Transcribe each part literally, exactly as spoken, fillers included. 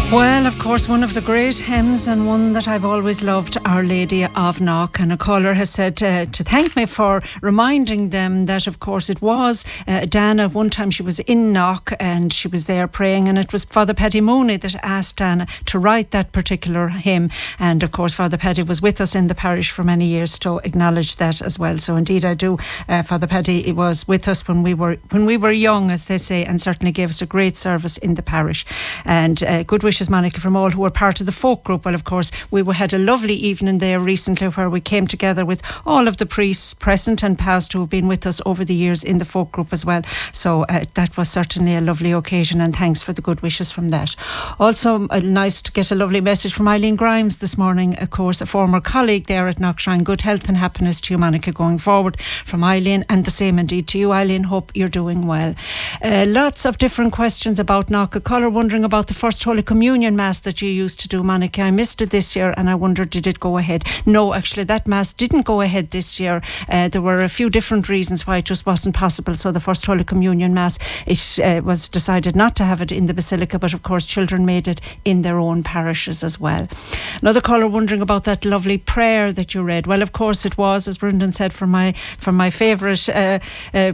Well, of course, one of the great hymns and one that I've always loved, Our Lady of Knock. And a caller has said uh, to thank me for reminding them that, of course, it was uh, Dana. One time she was in Knock and she was there praying, and it was Father Paddy Mooney that asked Dana to write that particular hymn. And, of course, Father Paddy was with us in the parish for many years to acknowledge that as well. So, indeed, I do. Uh, Father Paddy was with us when we were when we were young, as they say, and certainly gave us a great service in the parish. And uh, good wishes, Monica, from all who were part of the folk group. Well, of course, we had a lovely evening there recently where we came together with all of the priests present and past who have been with us over the years in the folk group as well. So uh, that was certainly a lovely occasion, and thanks for the good wishes from that. Also, uh, nice to get a lovely message from Eileen Grimes this morning, of course, a former colleague there at Knockshrine. Good health and happiness to you, Monica, going forward, from Eileen, and the same indeed to you, Eileen. Hope you're doing well. Uh, lots of different questions about Knock. A caller wondering about the First Holy Communion Mass that you used to do, Monica. I missed it this year and I wondered, did it go ahead? No, actually that Mass didn't go ahead this year. Uh, there were a few different reasons why it just wasn't possible. So the First Holy Communion Mass, it uh, was decided not to have it in the Basilica, but of course children made it in their own parishes as well. Another caller wondering about that lovely prayer that you read. Well, of course it was, as Brendan said, from my, from my favourite uh, uh,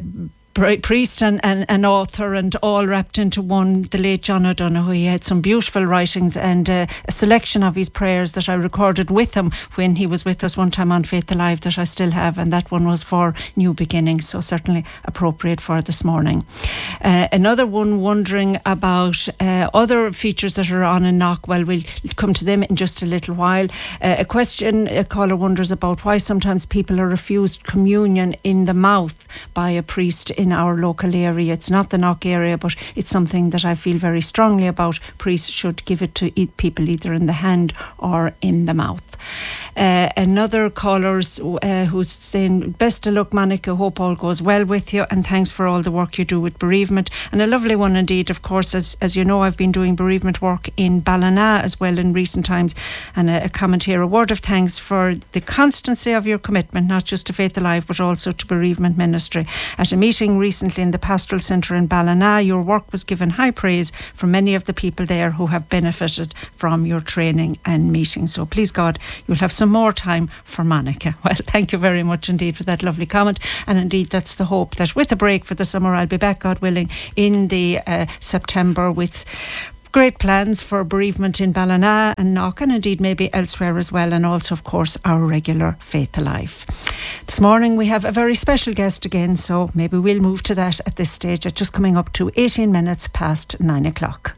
priest and, and, and author, and all wrapped into one, the late John O'Donoghue. He had some beautiful writings and uh, a selection of his prayers that I recorded with him when he was with us one time on Faith Alive that I still have, and that one was for New Beginnings, so certainly appropriate for this morning. Uh, another one wondering about uh, other features that are on in Knock. Well, we'll come to them in just a little while. Uh, a question, a caller wonders about why sometimes people are refused communion in the mouth by a priest in our local area. It's not the Knock area, but it's something that I feel very strongly about. Priests should give it to eat people either in the hand or in the mouth. Uh, another caller's uh, who's saying, best of luck, Monica, hope all goes well with you, and thanks for all the work you do with bereavement. And a lovely one indeed, of course, as as you know, I've been doing bereavement work in Ballina as well in recent times, and a, a comment here, a word of thanks for the constancy of your commitment, not just to Faith Alive but also to bereavement ministry. At a meeting recently in the Pastoral Centre in Ballina, your work was given high praise from many of the people there who have benefited from your training and meetings. So please God, you'll have some more time for Monica. Well, thank you very much indeed for that lovely comment, and indeed that's the hope that with a break for the summer I'll be back, God willing, in the uh, September with great plans for bereavement in Ballina and Knock, and indeed maybe elsewhere as well, and also of course our regular Faith Alive. This morning we have a very special guest again, so maybe we'll move to that at this stage, at just coming up to eighteen minutes past nine o'clock.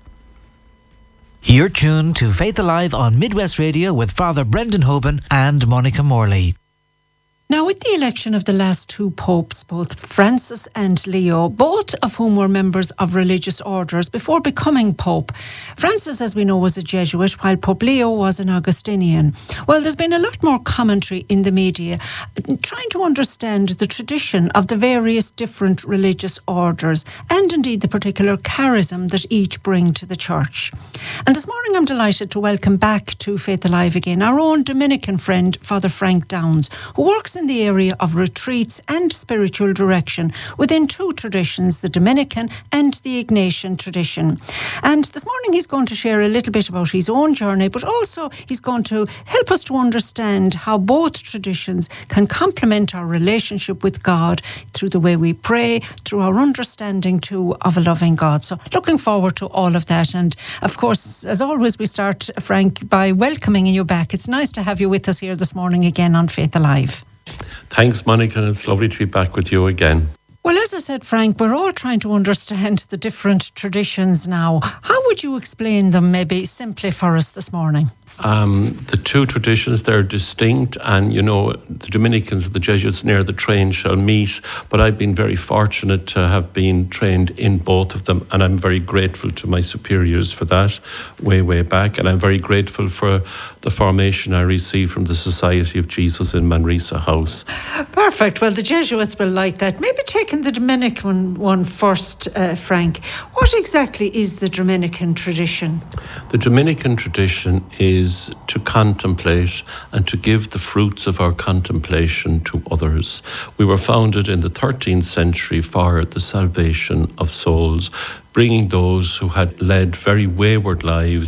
You're tuned to Faith Alive on Midwest Radio with Father Brendan Hoban and Monica Morley. Now, with the election of the last two popes, both Francis and Leo, both of whom were members of religious orders before becoming pope. Francis, as we know, was a Jesuit, while Pope Leo was an Augustinian. Well, there's been a lot more commentary in the media trying to understand the tradition of the various different religious orders, and indeed the particular charism that each bring to the church. And this morning I'm delighted to welcome back to Faith Alive again our own Dominican friend, Father Frank Downs, who works in the area of retreats and spiritual direction within two traditions, the Dominican and the Ignatian tradition. And this morning he's going to share a little bit about his own journey, but also he's going to help us to understand how both traditions can complement our relationship with God through the way we pray, through our understanding too of a loving God. So looking forward to all of that. And of course, as always, we start, Frank, by welcoming you back. It's nice to have you with us here this morning again on Faith Alive. Thanks, Monica, and it's lovely to be back with you again. Well, as I said, Frank, we're all trying to understand the different traditions now. How would you explain them, maybe simply for us this morning? Um, the two traditions, they're distinct, and you know, the Dominicans and the Jesuits near the train shall meet, but I've been very fortunate to have been trained in both of them, and I'm very grateful to my superiors for that way, way back, and I'm very grateful for the formation I received from the Society of Jesus in Manresa House. Perfect. Well, the Jesuits will like that. Maybe taking the Dominican one first, uh, Frank. What exactly is the Dominican tradition? The Dominican tradition is is to contemplate and to give the fruits of our contemplation to others. We were founded in the thirteenth century for the salvation of souls, bringing those who had led very wayward lives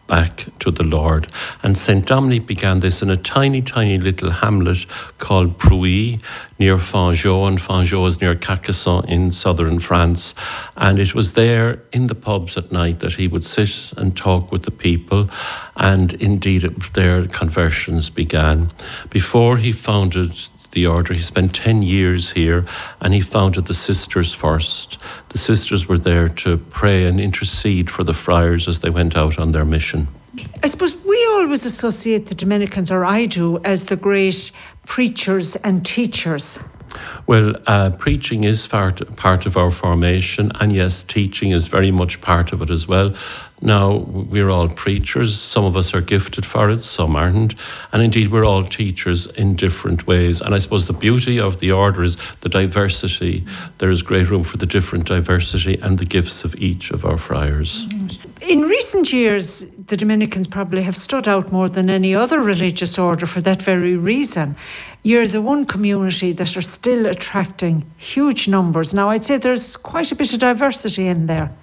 back to the Lord. And Saint Dominic began this in a tiny, tiny little hamlet called Prouilly, near Fangeau, and Fangeau is near Carcassonne in southern France. And it was there in the pubs at night that he would sit and talk with the people, and indeed it was there conversions began. Before he founded the order, he spent ten years here, and he founded the sisters first. The sisters were there to pray and intercede for the friars as they went out on their mission. I suppose we always associate the Dominicans, or I do, as the great preachers and teachers. Well, uh, preaching is part, part of our formation, and yes, teaching is very much part of it as well. Now, we're all preachers. Some of us are gifted for it, some aren't. And indeed, we're all teachers in different ways. And I suppose the beauty of the order is the diversity. There is great room for the different diversity and the gifts of each of our friars. In recent years, the Dominicans probably have stood out more than any other religious order for that very reason. You're the one community that are still attracting huge numbers. Now, I'd say there's quite a bit of diversity in there.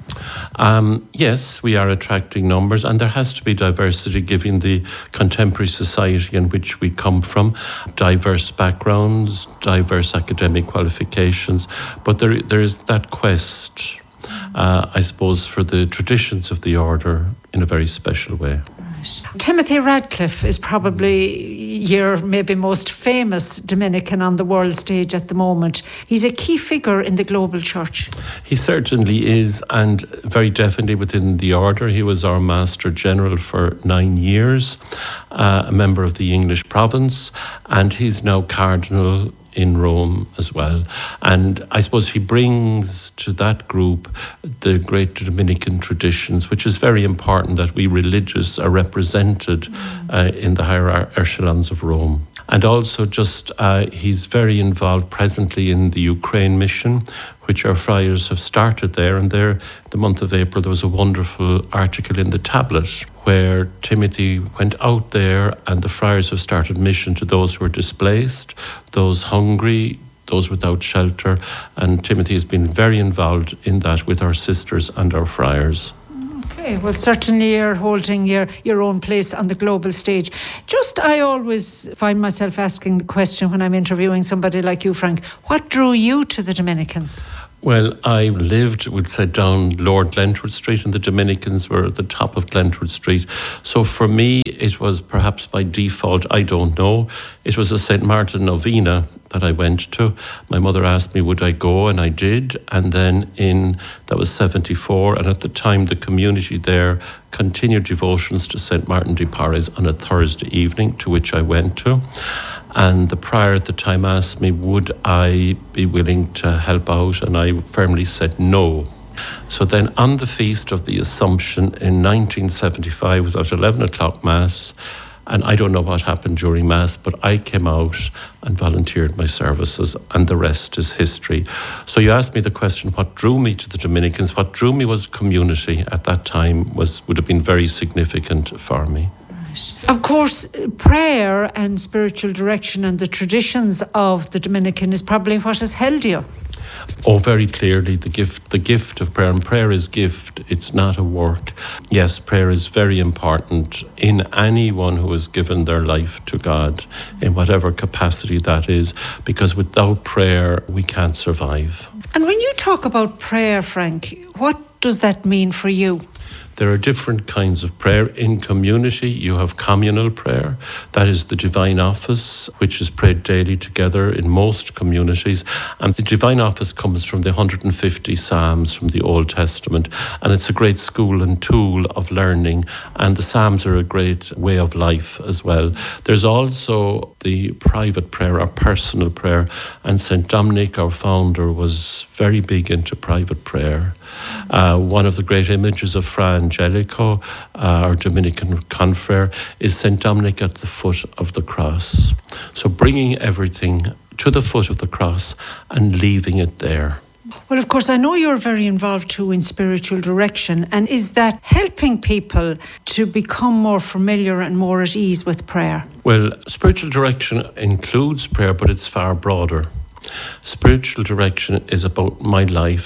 Um, yes, we are attracting numbers, and there has to be diversity given the contemporary society in which we come from, diverse backgrounds, diverse academic qualifications, but there there is that quest, uh, I suppose, for the traditions of the order in a very special way. Timothy Radcliffe is probably your maybe most famous Dominican on the world stage at the moment. He's a key figure in the global church. He certainly is, and very definitely within the order. He was our Master General for nine years, uh, a member of the English province, and he's now Cardinal in Rome as well. And I suppose he brings to that group the great Dominican traditions, which is very important that we religious are represented uh, in the higher echelons of Rome. And also just uh, he's very involved presently in the Ukraine mission, which our friars have started there. And there, the month of April, there was a wonderful article in the Tablet where Timothy went out there, and the friars have started mission to those who are displaced, those hungry, those without shelter. And Timothy has been very involved in that with our sisters and our friars. Okay, well, certainly you're holding your, your own place on the global stage. Just, I always find myself asking the question when I'm interviewing somebody like you, Frank, what drew you to the Dominicans? Well, I lived, we'd say, down Lord Glentwood Street, and the Dominicans were at the top of Glentwood Street. So for me, it was perhaps by default, I don't know. It was a Saint Martin novena that I went to. My mother asked me, would I go? And I did. And then in, that was seventy-four. And at the time, the community there continued devotions to Saint Martin de Porres on a Thursday evening, to which I went to. And the prior at the time asked me, would I be willing to help out? And I firmly said no. So then on the Feast of the Assumption in nineteen seventy-five, it was at eleven o'clock Mass, and I don't know what happened during Mass, but I came out and volunteered my services, and the rest is history. So you asked me the question, what drew me to the Dominicans? What drew me was community at that time, was would have been very significant for me. Of course, prayer and spiritual direction and the traditions of the Dominican is probably what has held you. Oh, very clearly, the gift, the gift of prayer. And prayer is gift, it's not a work. Yes, prayer is very important in anyone who has given their life to God, in whatever capacity that is, because without prayer, we can't survive. And when you talk about prayer, Frank, what does that mean for you? There are different kinds of prayer. In community, you have communal prayer. That is the divine office, which is prayed daily together in most communities. And the divine office comes from the one hundred fifty Psalms from the Old Testament. And it's a great school and tool of learning. And the Psalms are a great way of life as well. There's also the private prayer, our personal prayer. And Saint Dominic, our founder, was very big into private prayer. Uh, one of the great images of Fra Angelico, uh, our Dominican confrere, is Saint Dominic at the foot of the cross. So bringing everything to the foot of the cross and leaving it there. Well, of course, I know you're very involved too in spiritual direction. And is that helping people to become more familiar and more at ease with prayer? Well, spiritual direction includes prayer, but it's far broader. Spiritual direction is about my life.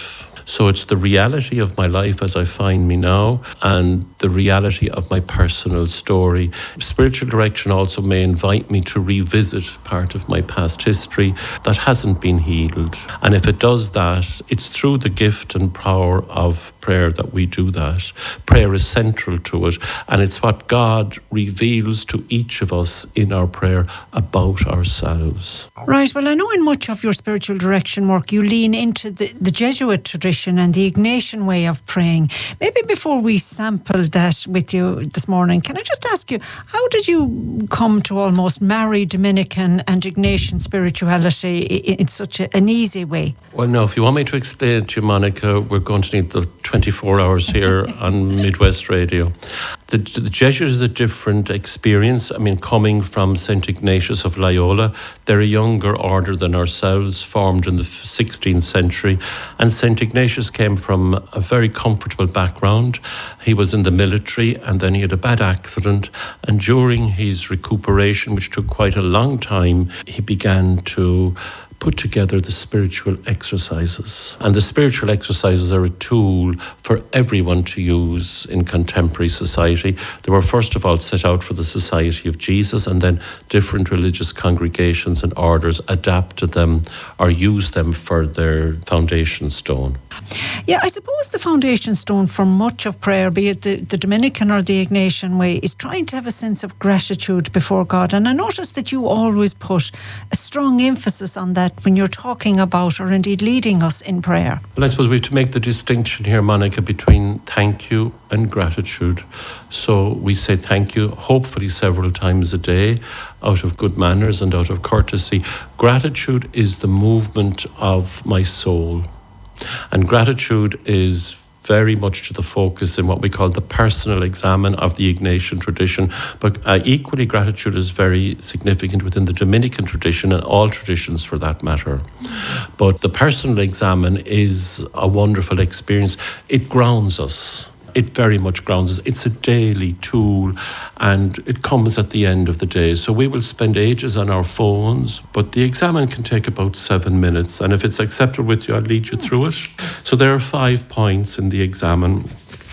So it's the reality of my life as I find me now and the reality of my personal story. Spiritual direction also may invite me to revisit part of my past history that hasn't been healed. And if it does that, it's through the gift and power of prayer that we do that. Prayer is central to it, and it's what God reveals to each of us in our prayer about ourselves. Right, well, I know in much of your spiritual direction work you lean into the, the Jesuit tradition and the Ignatian way of praying. Maybe before we sample that with you this morning, can I just ask you, how did you come to almost marry Dominican and Ignatian spirituality in, in such a, an easy way? Well, no, if you want me to explain it to you, Monica, we're going to need the twenty-four hours here on Midwest Radio. The, the Jesuit is a different experience. I mean, coming from Saint Ignatius of Loyola, they're a younger order than ourselves, formed in the sixteenth century. And Saint Ignatius came from a very comfortable background. He was in the military, and then he had a bad accident. And during his recuperation, which took quite a long time, he began to put together the spiritual exercises. And the spiritual exercises are a tool for everyone to use in contemporary society. They were first of all set out for the Society of Jesus, and then different religious congregations and orders adapted them or used them for their foundation stone. Yeah, I suppose the foundation stone for much of prayer, be it the, the Dominican or the Ignatian way, is trying to have a sense of gratitude before God. And I noticed that you always put a strong emphasis on that when you're talking about or indeed leading us in prayer. Well, I suppose we have to make the distinction here, Monica, between thank you and gratitude. So we say thank you, hopefully several times a day, out of good manners and out of courtesy. Gratitude is the movement of my soul. And gratitude is very much to the focus in what we call the personal examen of the Ignatian tradition. But uh, equally, gratitude is very significant within the Dominican tradition and all traditions for that matter. But the personal examen is a wonderful experience. It grounds us. It very much grounds us. It's a daily tool, and it comes at the end of the day. So we will spend ages on our phones, but the examen can take about seven minutes. And if it's acceptable with you, I'll lead you through it. So there are five points in the examen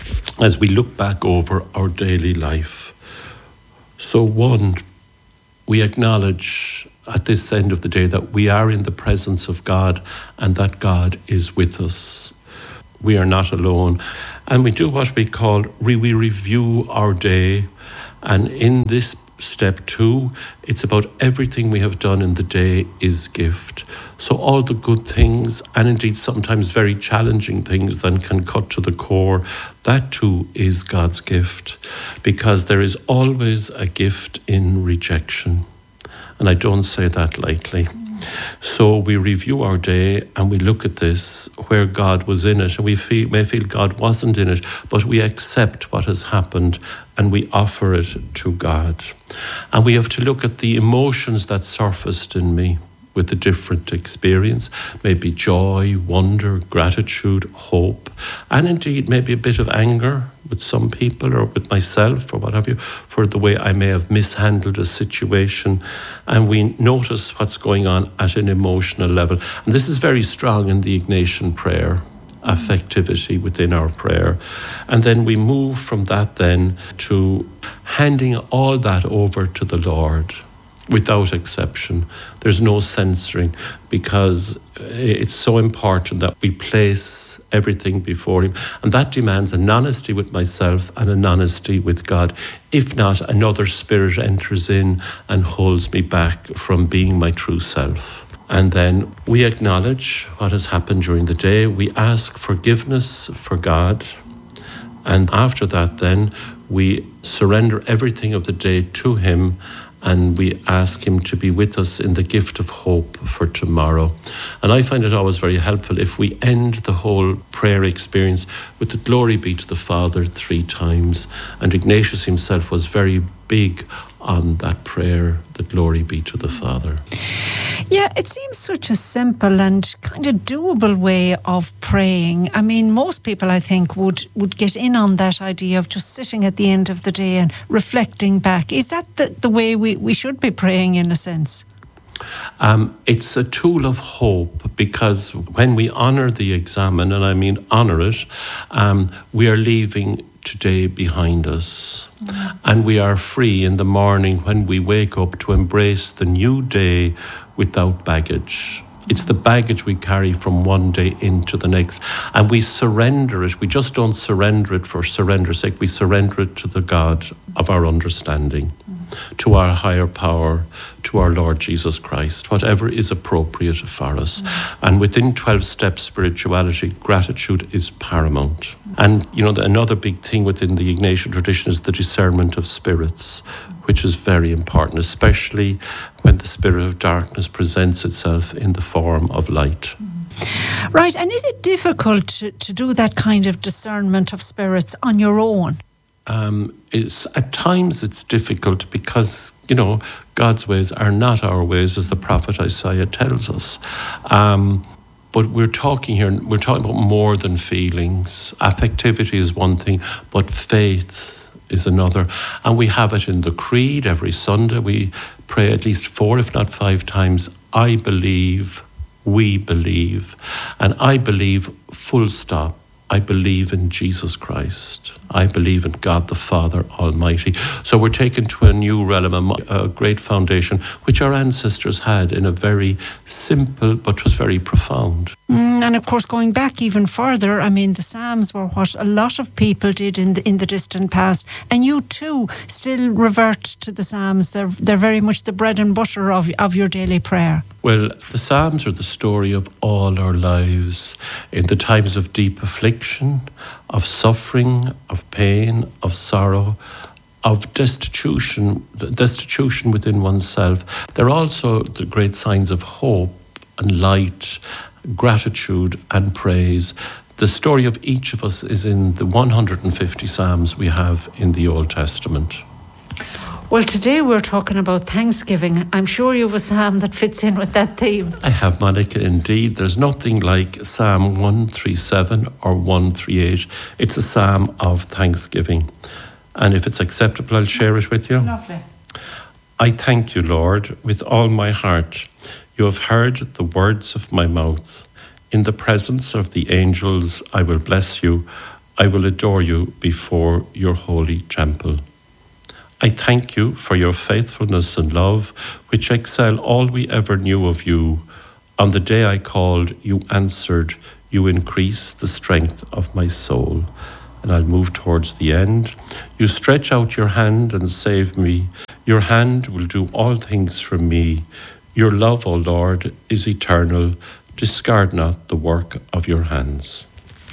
as we look back over our daily life. So one, we acknowledge at this end of the day that we are in the presence of God and that God is with us. We are not alone. And we do what we call, we review our day. And in this step two, it's about everything we have done in the day is gift. So all the good things, and indeed sometimes very challenging things that can cut to the core, that too is God's gift. Because there is always a gift in rejection. And I don't say that lightly. So we review our day and we look at this, where God was in it, and we feel, may feel God wasn't in it, but we accept what has happened and we offer it to God. And we have to look at the emotions that surfaced in me with the different experience, maybe joy, wonder, gratitude, hope, and indeed maybe a bit of anger with some people or with myself or what have you, for the way I may have mishandled a situation. And we notice what's going on at an emotional level. And this is very strong in the Ignatian prayer, affectivity within our prayer. And then we move from that then to handing all that over to the Lord. Without exception. There's no censoring, because it's so important that we place everything before Him. And that demands an honesty with myself and an honesty with God. If not, another spirit enters in and holds me back from being my true self. And then we acknowledge what has happened during the day. We ask forgiveness for God. And after that, then, we surrender everything of the day to Him, and we ask Him to be with us in the gift of hope for tomorrow. And I find it always very helpful if we end the whole prayer experience with the glory be to the Father three times. And Ignatius himself was very big on that prayer, the glory be to the Father. Yeah, it seems such a simple and kind of doable way of praying. I mean, most people, I think, would, would get in on that idea of just sitting at the end of the day and reflecting back. Is that the, the way we, we should be praying, in a sense? Um, it's a tool of hope, because when we honour the examen, and I mean honour it, um, we are leaving today behind us. Mm. And we are free in the morning when we wake up to embrace the new day without baggage. It's the baggage we carry from one day into the next. And we surrender it. We just don't surrender it for surrender's sake. We surrender it to the God of our understanding, mm. to our higher power, to our Lord Jesus Christ, whatever is appropriate for us. Mm. And within twelve-step spirituality, gratitude is paramount. Mm. And, you know, another big thing within the Ignatian tradition is the discernment of spirits, which is very important, especially when the spirit of darkness presents itself in the form of light. Right, and is it difficult to, to do that kind of discernment of spirits on your own? Um, it's at times it's difficult because, you know, God's ways are not our ways, as the prophet Isaiah tells us. Um, but we're talking here, we're talking about more than feelings. Affectivity is one thing, but faith is another. And we have it in the Creed every Sunday. We pray at least four, if not five times, I believe, we believe. And I believe, full stop. I believe in Jesus Christ. I believe in God the Father Almighty. So we're taken to a new realm, a great foundation, which our ancestors had in a very simple, but was very profound. Mm, and of course, going back even further, I mean, the Psalms were what a lot of people did in the in the distant past. And you too still revert to the Psalms. They're they're very much the bread and butter of, of your daily prayer. Well, the Psalms are the story of all our lives in the times of deep affliction, of suffering, of pain, of sorrow, of destitution, destitution within oneself. They're also the great signs of hope and light, gratitude and praise. The story of each of us is in the one hundred fifty Psalms we have in the Old Testament. Well, today we're talking about Thanksgiving. I'm sure you have a psalm that fits in with that theme. I have, Monica, indeed. There's nothing like Psalm one thirty-seven or one thirty-eight. It's a psalm of thanksgiving. And if it's acceptable, I'll share it with you. Lovely. I thank you, Lord, with all my heart. You have heard the words of my mouth. In the presence of the angels, I will bless you. I will adore you before your holy temple. I thank you for your faithfulness and love, which excel all we ever knew of you. On the day I called, you answered. You increased the strength of my soul. And I'll move towards the end. You stretch out your hand and save me. Your hand will do all things for me. Your love, O Lord, is eternal. Discard not the work of your hands.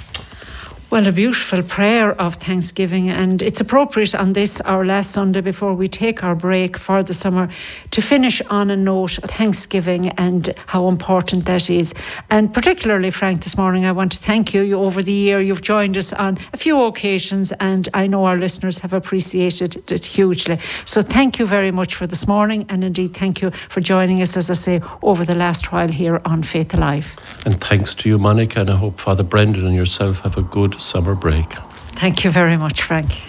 Well, a beautiful prayer of thanksgiving, and it's appropriate on this, our last Sunday before we take our break for the summer, to finish on a note of thanksgiving and how important that is. And particularly, Frank, this morning I want to thank you. You over the year, you've joined us on a few occasions, and I know our listeners have appreciated it hugely. So thank you very much for this morning, and indeed thank you for joining us, as I say, over the last while here on Faith Alive. And thanks to you, Monica, and I hope Father Brendan and yourself have a good summer break. Thank you very much, Frank.